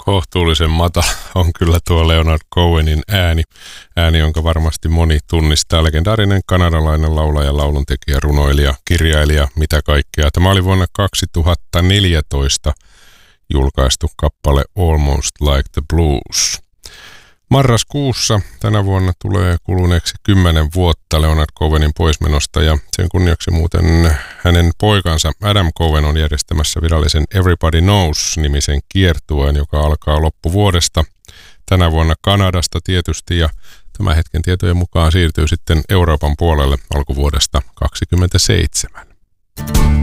Kohtuullisen matala on kyllä tuo Leonard Cohenin ääni, jonka varmasti moni tunnistaa. Legendaarinen kanadalainen laulaja, lauluntekijä, runoilija, kirjailija, mitä kaikkea. Tämä oli vuonna 2014 julkaistu kappale Almost Like the Blues. Marraskuussa tänä vuonna tulee kuluneeksi 10 vuotta Leonard Cohenin poismenosta ja sen kunniaksi muuten hänen poikansa Adam Cohen on järjestämässä virallisen Everybody Knows-nimisen kiertueen, joka alkaa loppuvuodesta. Tänä vuonna Kanadasta tietysti ja tämän hetken tietojen mukaan siirtyy sitten Euroopan puolelle alkuvuodesta 2027.